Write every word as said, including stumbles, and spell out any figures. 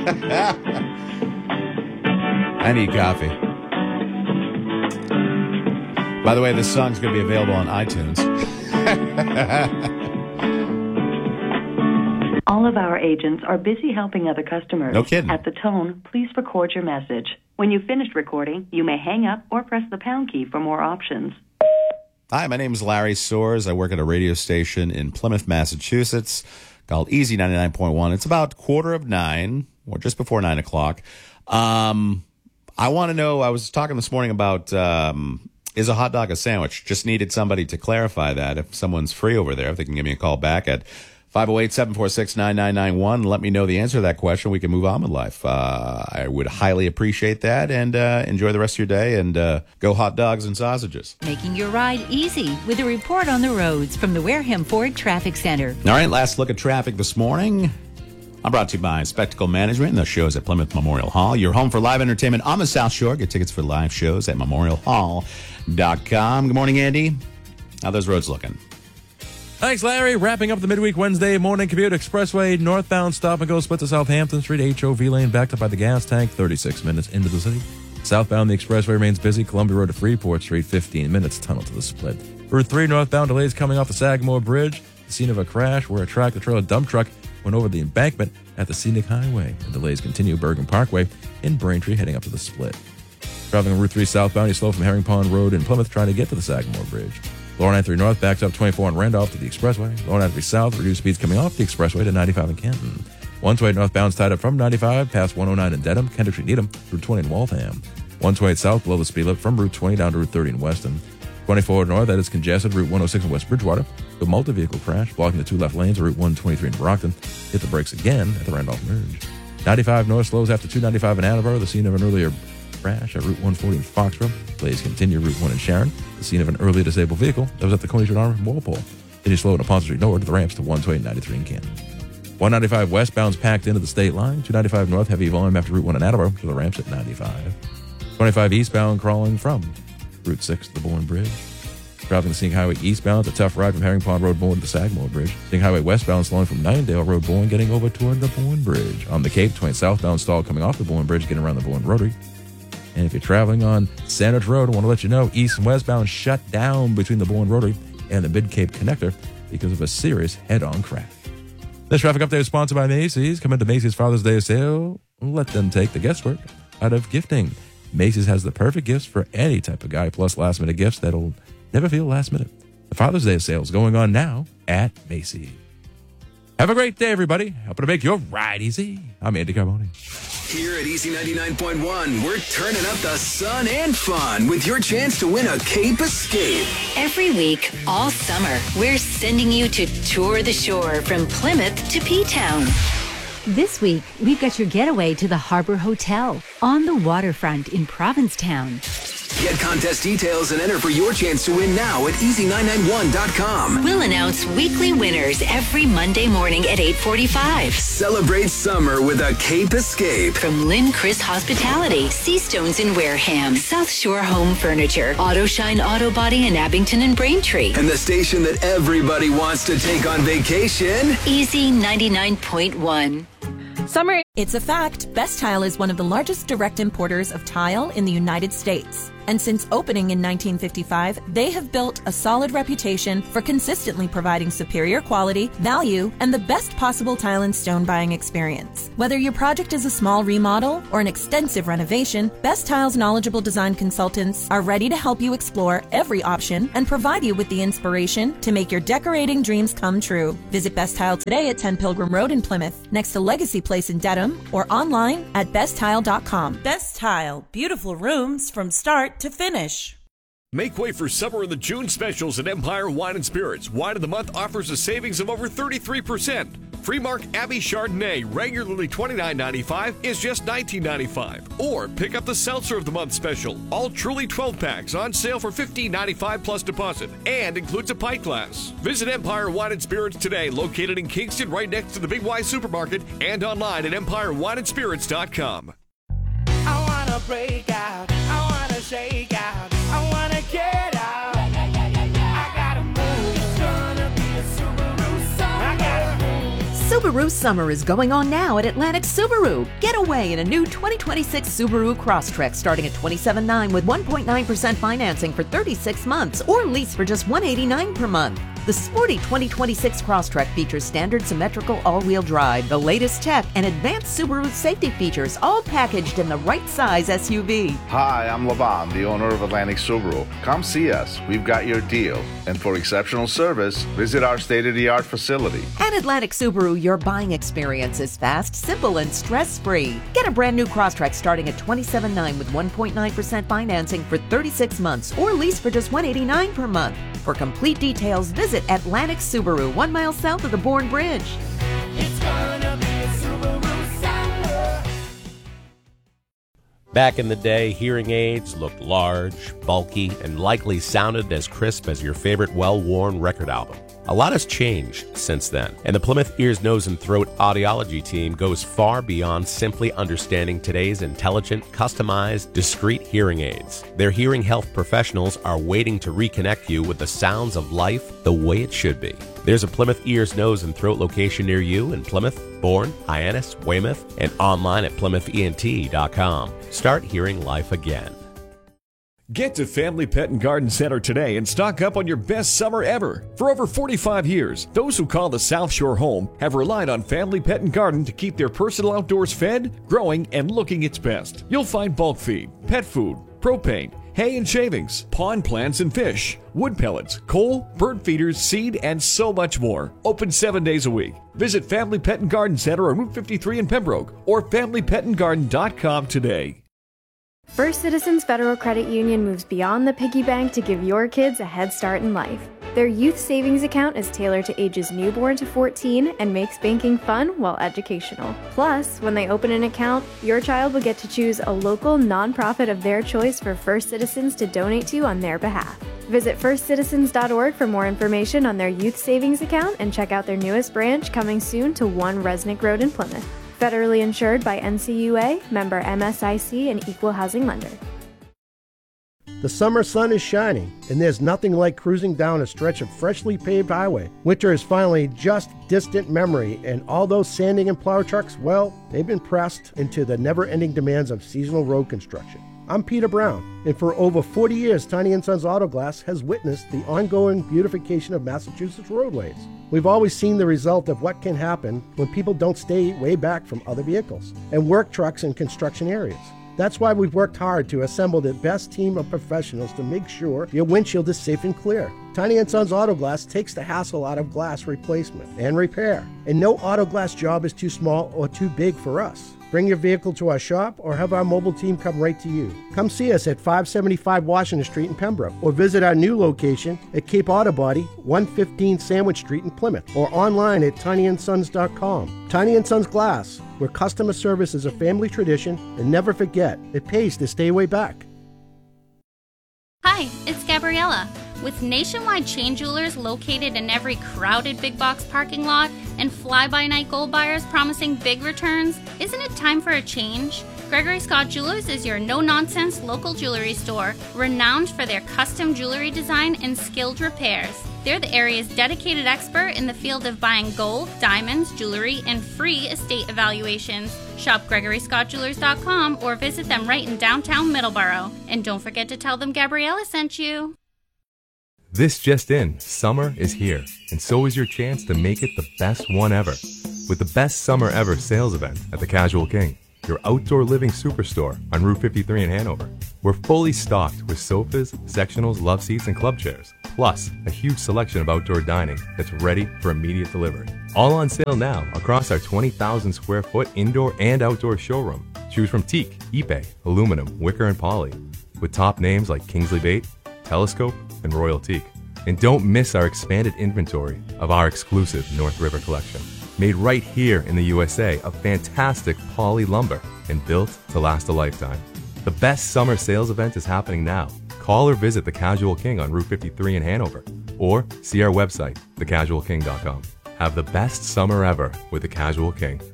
I need coffee. By the way, this song's going to be available on iTunes. All of our agents are busy helping other customers. No kidding. At the tone, please record your message. When you've finished recording, you may hang up or press the pound key for more options. Hi, my name is Larry Soares. I work at a radio station in Plymouth, Massachusetts called Easy ninety-nine point one. It's about quarter of nine, or just before nine o'clock. Um, I want to know, I was talking this morning about, um, is a hot dog a sandwich? Just needed somebody to clarify that. If someone's free over there, if they can give me a call back at five oh eight, seven four six, nine nine nine one. Let me know the answer to that question. We can move on with life. Uh, I would highly appreciate that, and uh, enjoy the rest of your day, and uh, go hot dogs and sausages. Making your ride easy with a report on the roads from the Wareham Ford Traffic Center. All right, last look at traffic this morning. I'm brought to you by Spectacle Management and the shows at Plymouth Memorial Hall. Your home for live entertainment on the South Shore. Get tickets for live shows at memorial hall dot com. Good morning, Andy. How are those roads looking? Thanks, Larry. Wrapping up the midweek Wednesday morning commute. Expressway northbound stop and go split to Southampton Street. H O V lane backed up by the gas tank. thirty-six minutes into the city. Southbound, the expressway remains busy. Columbia Road to Freeport Street. fifteen minutes. Tunnel to the split. Route three northbound delays coming off the Sagamore Bridge. The scene of a crash where a tractor-trailer dump truck went over the embankment at the Scenic Highway. The delays continue. Bergen Parkway in Braintree heading up to the split. Traveling on Route three southbound, you slow from Herring Pond Road in Plymouth trying to get to the Sagamore Bridge. Lower ninety-three north backs up twenty-four on Randolph to the expressway. Lower ninety-three south, reduced speeds coming off the expressway to ninety-five in Canton. one twenty-eight northbound's tied up from ninety-five past one oh nine in Dedham, Kendrick Street, Needham, Route twenty in Waltham. one twenty-eight south below the speed limit from Route twenty down to Route thirty in Weston. twenty-four north, that is congested, Route one oh six in West Bridgewater. The multi-vehicle crash blocking the two left lanes of Route one twenty-three in Brockton. Hit the brakes again at the Randolph Merge. ninety-five north slows after two ninety-five in Attleboro, the scene of an earlier crash at Route one forty in Foxborough. Delays continue Route one in Sharon, the scene of an early disabled vehicle that was at the Coney Street Armory in Walpole. Then you slow at Ponce Street north to the ramps to one twenty ninety-three in Canton. one ninety-five westbound's packed into the state line. two ninety-five north heavy volume after Route one in Attleboro to the ramps at ninety-five. twenty-five eastbound crawling from Route six to the Bourne Bridge. Driving the Scenic Highway eastbound, it's a tough ride from Herring Pond Road Bourne to the Sagamore Bridge. Scenic Highway westbound slowing from Ninedale Road Bourne getting over toward the Bourne Bridge. On the Cape, twenty southbound stall coming off the Bourne Bridge getting around the Bourne Rotary. And if you're traveling on Sandwich Road, I want to let you know east and westbound shut down between the Bourne Rotary and the Mid-Cape Connector because of a serious head-on crash. This traffic update is sponsored by Macy's. Come into Macy's Father's Day sale. Let them take the guesswork out of gifting. Macy's has the perfect gifts for any type of guy, plus last-minute gifts that'll never feel last minute. The Father's Day sale is going on now at Macy's. Have a great day, everybody. Helping to make your ride easy. I'm Andy Carboni. Here at Easy ninety-nine point one, we're turning up the sun and fun with your chance to win a Cape Escape. Every week, all summer, we're sending you to tour the shore from Plymouth to P-Town. This week, we've got your getaway to the Harbor Hotel on the waterfront in Provincetown. Get contest details and enter for your chance to win now at easy nine nine one dot com. We'll announce weekly winners every Monday morning at eight forty-five. Celebrate summer with a Cape Escape. From Lynn Chris Hospitality, Seastones in Wareham, South Shore Home Furniture, Auto Shine Auto Body in Abington and Braintree. And the station that everybody wants to take on vacation. Easy ninety-nine point one. Summer. It's a fact. Best Tile is one of the largest direct importers of tile in the United States. And since opening in nineteen fifty-five, they have built a solid reputation for consistently providing superior quality, value, and the best possible tile and stone buying experience. Whether your project is a small remodel or an extensive renovation, Best Tile's knowledgeable design consultants are ready to help you explore every option and provide you with the inspiration to make your decorating dreams come true. Visit Best Tile today at ten Pilgrim Road in Plymouth, next to Legacy Place in Dedham, or online at best tile dot com. Best Tile. Beautiful rooms from start to finish. Make way for summer in the June specials at Empire Wine and Spirits. Wine of the Month offers a savings of over thirty-three percent. Freemark Abbey Chardonnay, regularly twenty-nine ninety-five, is just nineteen ninety-five. Or pick up the Seltzer of the Month special. All Truly twelve packs on sale for fifteen ninety-five plus deposit and includes a pint glass. Visit Empire Wine and Spirits today, located in Kingston right next to the Big Y Supermarket, and online at empire wine and spirits dot com. I wanna break out, I wanna shake out, I wanna get out. Yeah, yeah, yeah, yeah, yeah. I gotta move. It's gonna be a Subaru summer. I gotta move. Subaru summer is going on now at Atlantic Subaru. Get away in a new twenty twenty-six Subaru Crosstrek starting at twenty-seven thousand nine hundred dollars with one point nine percent financing for thirty-six months or lease for just one hundred eighty-nine dollars per month. The sporty twenty twenty-six Crosstrek features standard symmetrical all-wheel drive, the latest tech, and advanced Subaru safety features, all packaged in the right size S U V. Hi, I'm Lavan, the owner of Atlantic Subaru. Come see us. We've got your deal. And for exceptional service, visit our state-of-the-art facility. At Atlantic Subaru, your buying experience is fast, simple, and stress-free. Get a brand new Crosstrek starting at twenty-seven thousand nine hundred dollars with one point nine percent financing for thirty-six months or lease for just one hundred eighty-nine dollars per month. For complete details, visit Atlantic Subaru, one mile south of the Bourne Bridge. It's gonna be a Subaru summer. Back in the day, hearing aids looked large, bulky, and likely sounded as crisp as your favorite well-worn record album. A lot has changed since then, and the Plymouth Ears, Nose, and Throat Audiology team goes far beyond simply understanding today's intelligent, customized, discreet hearing aids. Their hearing health professionals are waiting to reconnect you with the sounds of life the way it should be. There's a Plymouth Ears, Nose, and Throat location near you in Plymouth, Bourne, Hyannis, Weymouth, and online at plymouth E N T dot com. Start hearing life again. Get to Family Pet and Garden Center today and stock up on your best summer ever. For over forty-five years, those who call the South Shore home have relied on Family Pet and Garden to keep their personal outdoors fed, growing, and looking its best. You'll find bulk feed, pet food, propane, hay and shavings, pond plants and fish, wood pellets, coal, bird feeders, seed, and so much more. Open seven days a week. Visit Family Pet and Garden Center on Route fifty-three in Pembroke or family pet and garden dot com today. First Citizens Federal Credit Union moves beyond the piggy bank to give your kids a head start in life. Their youth savings account is tailored to ages newborn to fourteen and makes banking fun while educational. Plus, when they open an account, your child will get to choose a local nonprofit of their choice for First Citizens to donate to on their behalf. Visit first citizens dot org for more information on their youth savings account and check out their newest branch coming soon to one Resnick Road in Plymouth. Federally insured by N C U A, member M S I C, and equal housing lender. The summer sun is shining, and there's nothing like cruising down a stretch of freshly paved highway. Winter is finally just distant memory, and all those sanding and plow trucks, well, they've been pressed into the never-ending demands of seasonal road construction. I'm Peter Brown, and for over forty years, Tiny and Sons Auto Glass has witnessed the ongoing beautification of Massachusetts roadways. We've always seen the result of what can happen when people don't stay way back from other vehicles and work trucks in construction areas. That's why we've worked hard to assemble the best team of professionals to make sure your windshield is safe and clear. Tiny and Sons Auto Glass takes the hassle out of glass replacement and repair, and no auto glass job is too small or too big for us. Bring your vehicle to our shop or have our mobile team come right to you. Come see us at five seventy-five Washington Street in Pembroke or visit our new location at Cape Auto Body, one fifteen Sandwich Street in Plymouth or online at tiny and sons dot com. Tiny and Sons Glass, where customer service is a family tradition, and never forget, it pays to stay way back. Hi, it's Gabriella. With nationwide chain jewelers located in every crowded big box parking lot and fly-by-night gold buyers promising big returns, isn't it time for a change? Gregory Scott Jewelers is your no-nonsense local jewelry store, renowned for their custom jewelry design and skilled repairs. They're the area's dedicated expert in the field of buying gold, diamonds, jewelry, and free estate evaluations. Shop gregory scott jewelers dot com or visit them right in downtown Middleborough. And don't forget to tell them Gabriella sent you. This just in, summer is here, and so is your chance to make it the best one ever with the best summer ever sales event at the Casual King, your outdoor living superstore on Route fifty-three in Hanover. We're fully stocked with sofas, sectionals, love seats, and club chairs, plus a huge selection of outdoor dining that's ready for immediate delivery. All on sale now across our twenty thousand square foot indoor and outdoor showroom. Choose from teak, Ipe, aluminum, wicker, and poly, with top names like Kingsley Bait, Telescope, and Royal Teak. And don't miss our expanded inventory of our exclusive North River collection. Made right here in the U S A of fantastic poly lumber and built to last a lifetime. The best summer sales event is happening now. Call or visit the Casual King on Route fifty-three in Hanover, or see our website, the casual king dot com. Have the best summer ever with the Casual King.